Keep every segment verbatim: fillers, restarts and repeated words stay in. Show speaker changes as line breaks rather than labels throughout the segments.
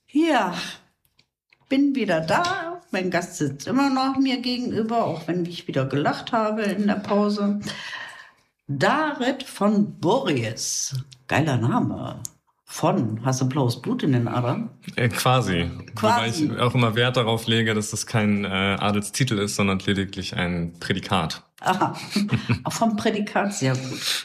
Ja, bin wieder da. Mein Gast sitzt immer noch mir gegenüber, auch wenn ich wieder gelacht habe in der Pause. Darit von Borries. Geiler Name. Von. Hast du blaues Blut in den Adern?
Äh, quasi.
Quasi.
Wobei ich auch immer Wert darauf lege, dass das kein äh, Adelstitel ist, sondern lediglich ein Prädikat.
Aha, vom Prädikat sehr gut.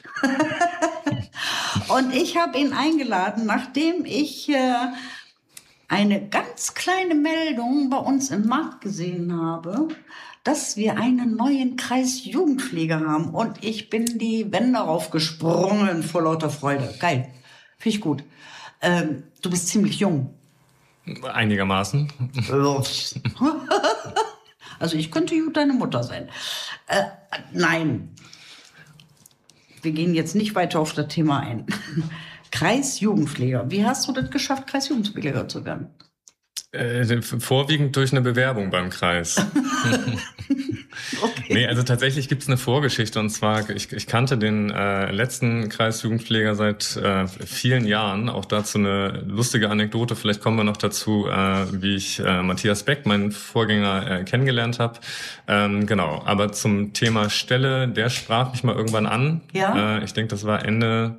Und ich habe ihn eingeladen, nachdem ich äh, eine ganz kleine Meldung bei uns im Markt gesehen habe, dass wir einen neuen Kreisjugendpfleger haben. Und ich bin die Wände raufgesprungen vor lauter Freude. Geil, finde ich gut. Ähm, du bist ziemlich jung.
Einigermaßen.
Also ich könnte gut deine Mutter sein. Äh, nein, wir gehen jetzt nicht weiter auf das Thema ein. Kreisjugendpfleger. Wie hast du das geschafft, Kreisjugendpfleger zu werden?
Äh, vorwiegend durch eine Bewerbung beim Kreis.
Okay.
Nee, also tatsächlich gibt's eine Vorgeschichte, und zwar, ich, ich kannte den äh, letzten Kreisjugendpfleger seit äh, vielen Jahren. Auch dazu eine lustige Anekdote, vielleicht kommen wir noch dazu, äh, wie ich äh, Matthias Beck, meinen Vorgänger, äh, kennengelernt habe. Ähm, genau, aber zum Thema Stelle, der sprach mich mal irgendwann an.
Ja.
Äh, ich denke, das war Ende,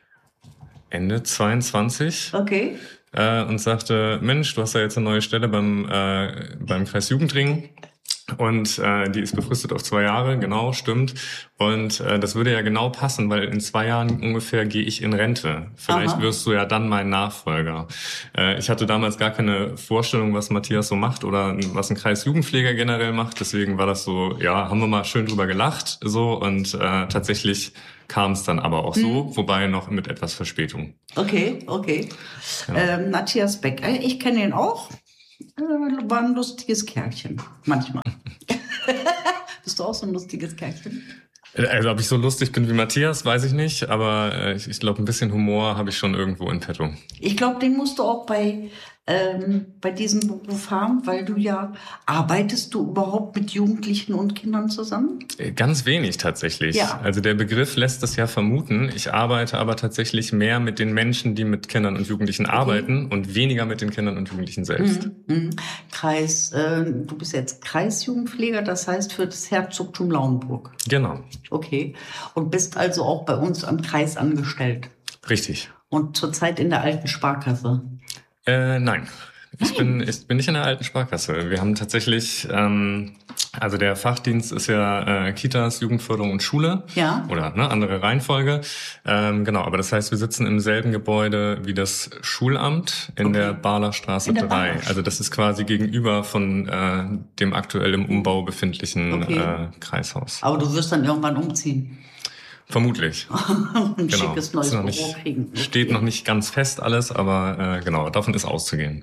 Ende zweiundzwanzig.
Okay.
Äh, und sagte, Mensch, du hast ja jetzt eine neue Stelle beim, äh, beim Kreis Jugendring. Und äh, die ist befristet auf zwei Jahre, genau, stimmt. Und äh, das würde ja genau passen, weil in zwei Jahren ungefähr gehe ich in Rente. Vielleicht
Aha.
wirst du ja dann mein Nachfolger. Äh, ich hatte damals gar keine Vorstellung, was Matthias so macht oder was ein Kreisjugendpfleger generell macht. Deswegen war das so, ja, haben wir mal schön drüber gelacht. So, und äh, tatsächlich kam es dann aber auch so,
Hm.
wobei noch mit etwas Verspätung.
Okay, okay.
Genau.
Ähm, Matthias Beck, äh, ich kenne ihn auch. Äh, war ein lustiges Kerlchen, manchmal. Bist du auch so ein lustiges Kerlchen?
Also ob ich so lustig bin wie Matthias, weiß ich nicht, aber äh, ich, ich glaube, ein bisschen Humor habe ich schon irgendwo in petto.
Ich glaube, den musst du auch bei, ähm, bei diesem Beruf haben, weil du ja, arbeitest du überhaupt mit Jugendlichen und Kindern zusammen?
Äh, Ganz wenig tatsächlich.
Ja.
Also der Begriff lässt das ja vermuten. Ich arbeite aber tatsächlich mehr mit den Menschen, die mit Kindern und Jugendlichen arbeiten, und weniger mit den Kindern und Jugendlichen selbst.
Mhm. Mhm. Kreis, äh, du bist jetzt Kreisjugendpfleger, das heißt für das Herzogtum Lauenburg.
Genau,
Okay. Und bist also auch bei uns am Kreis angestellt.
richtig.
Und zurzeit in der alten Sparkasse.
Äh, nein. Ich bin, ich bin nicht in der alten Sparkasse. Wir haben tatsächlich, ähm, also der Fachdienst ist ja äh, Kitas, Jugendförderung und Schule.
Ja.
Oder ne, andere Reihenfolge. Ähm, genau, aber das heißt, wir sitzen im selben Gebäude wie das Schulamt in
Okay.
der Barlerstraße
In der
drei.
Barler-
Also das ist quasi gegenüber von äh, dem aktuell im Umbau befindlichen
Okay.
äh, Kreishaus.
Aber du wirst dann irgendwann umziehen.
Vermutlich.
Ein
Genau.
schickes neues
Ist noch
Büro
nicht,
kriegen. Okay.
steht noch nicht ganz fest alles, aber äh, genau, davon ist auszugehen.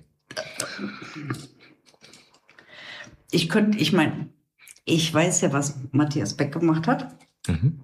Ich könnte, ich meine, ich weiß ja, was Matthias Beck gemacht hat.
Mhm.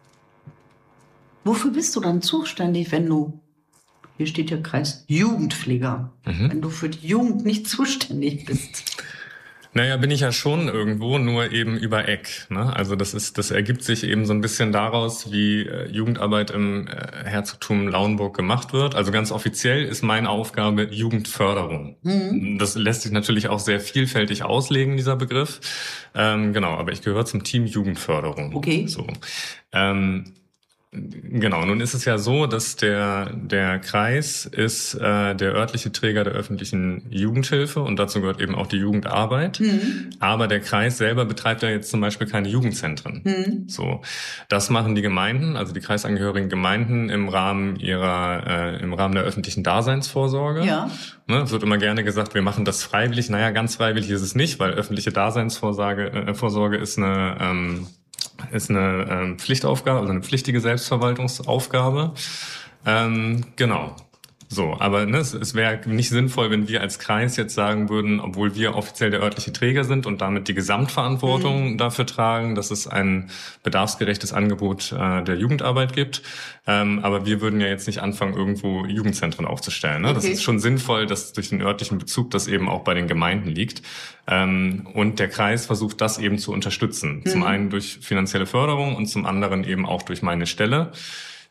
Wofür bist du dann zuständig, wenn du, hier steht ja Kreis Jugendpfleger,
Mhm.
wenn du für die Jugend nicht zuständig bist?
Naja, bin ich ja schon irgendwo, nur eben über Eck. Ne? Also das ist, das ergibt sich eben so ein bisschen daraus, wie äh, Jugendarbeit im äh, Herzogtum Lauenburg gemacht wird. Also ganz offiziell ist meine Aufgabe Jugendförderung.
Mhm.
Das lässt sich natürlich auch sehr vielfältig auslegen, dieser Begriff. Ähm, genau, aber ich gehöre zum Team Jugendförderung.
Okay.
So. Ähm, Genau, nun ist es ja so, dass der der Kreis ist äh, der örtliche Träger der öffentlichen Jugendhilfe, und dazu gehört eben auch die Jugendarbeit.
Mhm.
Aber der Kreis selber betreibt ja jetzt zum Beispiel keine Jugendzentren.
Mhm.
So, das machen die Gemeinden, also die kreisangehörigen Gemeinden im Rahmen ihrer äh, im Rahmen der öffentlichen Daseinsvorsorge.
Ja.
Ne, es wird immer gerne gesagt, wir machen das freiwillig. Naja, ganz freiwillig ist es nicht, weil öffentliche Daseinsvorsorge äh, Vorsorge ist eine ähm, ist eine ähm, Pflichtaufgabe, also eine pflichtige Selbstverwaltungsaufgabe. Ähm, genau. So, aber ne, es, es wäre nicht sinnvoll, wenn wir als Kreis jetzt sagen würden, obwohl wir offiziell der örtliche Träger sind und damit die Gesamtverantwortung mhm. dafür tragen, dass es ein bedarfsgerechtes Angebot äh, der Jugendarbeit gibt. Ähm, aber wir würden ja jetzt nicht anfangen, irgendwo Jugendzentren aufzustellen. Ne?
Okay.
Das ist schon sinnvoll, dass durch den örtlichen Bezug das eben auch bei den Gemeinden liegt. Ähm, und der Kreis versucht das eben zu unterstützen. Mhm. Zum einen durch finanzielle Förderung und zum anderen eben auch durch meine Stelle.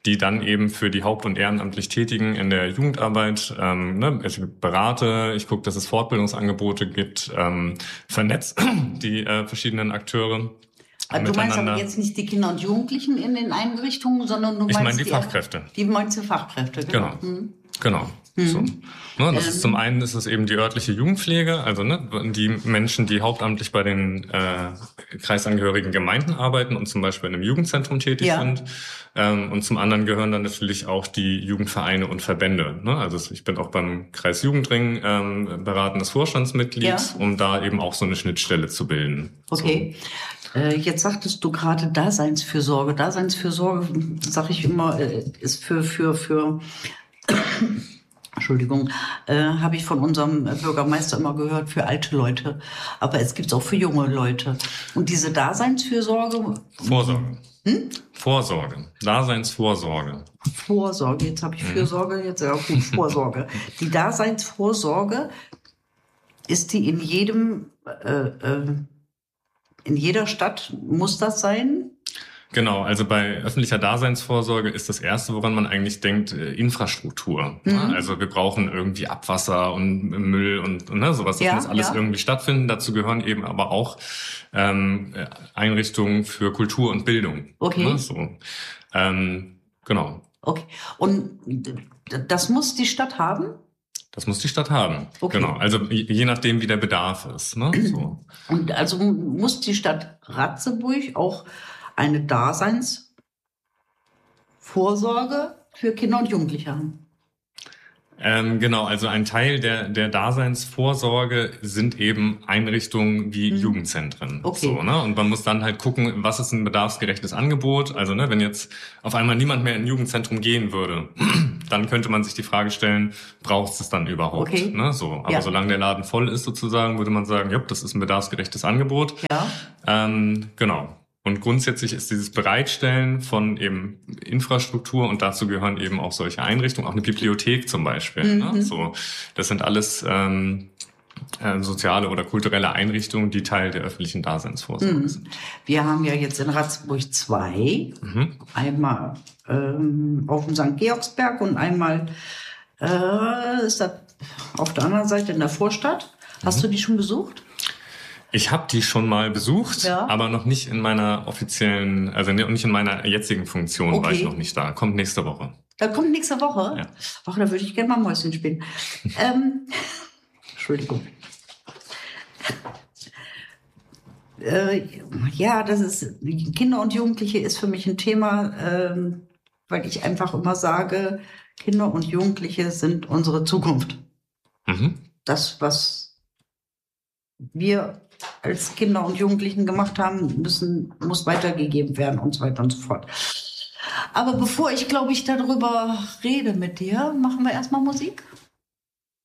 die dann eben für die haupt- und ehrenamtlich Tätigen in der Jugendarbeit, ähm, ne, ich berate, ich gucke, dass es Fortbildungsangebote gibt, ähm, vernetzt die äh, verschiedenen Akteure.
Du meinst aber jetzt nicht die Kinder und Jugendlichen in den Einrichtungen, sondern du meinst
ich meine die,
die
Fachkräfte.
Die meinst du Fachkräfte, genau.
Genau,
Mhm.
genau.
Mhm.
So. Ne, das
ähm.
ist zum einen ist es eben die örtliche Jugendpflege, also ne, die Menschen, die hauptamtlich bei den äh, kreisangehörigen Gemeinden arbeiten und zum Beispiel in einem Jugendzentrum tätig
ja.
sind. Ähm, und zum anderen gehören dann natürlich auch die Jugendvereine und Verbände. Ne? Also ich bin auch beim Kreis Jugendring ähm, beratendes Vorstandsmitglied, ja. um da eben auch so eine Schnittstelle zu bilden.
Okay. So. Äh, jetzt sagtest du gerade Daseinsfürsorge. Daseinsfürsorge, sag ich immer, äh, ist für für für Entschuldigung, äh, habe ich von unserem Bürgermeister immer gehört, für alte Leute. Aber es gibt es auch für junge Leute. Und diese Daseinsfürsorge...
Vorsorge.
Hm?
Vorsorge. Daseinsvorsorge.
Vorsorge. Jetzt habe ich Fürsorge, jetzt ja gut, Vorsorge. Die Daseinsvorsorge, ist die in jedem, äh, äh, in jeder Stadt, muss das sein?
Genau, also bei öffentlicher Daseinsvorsorge ist das Erste, woran man eigentlich denkt, Infrastruktur. Mhm. Also wir brauchen irgendwie Abwasser und Müll und, und ne, sowas. Das ja, muss alles ja. irgendwie stattfinden. Dazu gehören eben aber auch ähm, Einrichtungen für Kultur und Bildung.
Okay.
Ne, so. ähm, genau.
Okay. Und das muss die Stadt haben?
Das muss die Stadt haben.
Okay.
Genau. Also je nachdem, wie der Bedarf ist. Ne? So.
Und also muss die Stadt Ratzeburg auch eine Daseinsvorsorge für Kinder und Jugendliche haben?
Ähm, genau, also ein Teil der, der Daseinsvorsorge sind eben Einrichtungen wie hm. Jugendzentren.
Okay.
So, ne? Und man muss dann halt gucken, was ist ein bedarfsgerechtes Angebot. Also ne, wenn jetzt auf einmal niemand mehr in ein Jugendzentrum gehen würde, dann könnte man sich die Frage stellen, braucht es dann überhaupt?
Okay.
Ne? So, aber
ja.
solange der Laden voll ist sozusagen, würde man sagen, ja, das ist ein bedarfsgerechtes Angebot.
Ja.
Ähm, genau. Und grundsätzlich ist dieses Bereitstellen von eben Infrastruktur und dazu gehören eben auch solche Einrichtungen, auch eine Bibliothek zum Beispiel. Mhm. Ne? So, das sind alles ähm, äh, soziale oder kulturelle Einrichtungen, die Teil der öffentlichen Daseinsvorsorge mhm. sind.
Wir haben ja jetzt in Ratzeburg zwei, mhm. einmal ähm, auf dem Sankt Georgsberg und einmal äh, ist das auf der anderen Seite in der Vorstadt. Hast mhm. du die schon besucht?
Ich habe die schon mal besucht,
ja.
aber noch nicht in meiner offiziellen, also nicht in meiner jetzigen Funktion okay. war ich noch nicht da. Kommt nächste Woche.
Da kommt nächste Woche?
Ja.
Ach, da würde ich gerne mal Mäuschen spielen. ähm, Entschuldigung. Äh, ja, das ist, Kinder und Jugendliche ist für mich ein Thema, ähm, weil ich einfach immer sage, Kinder und Jugendliche sind unsere Zukunft.
Mhm.
Das, was wir als Kinder und Jugendlichen gemacht haben, müssen, muss weitergegeben werden und so weiter und so fort. Aber bevor ich, glaube ich, darüber rede mit dir, machen wir erstmal Musik.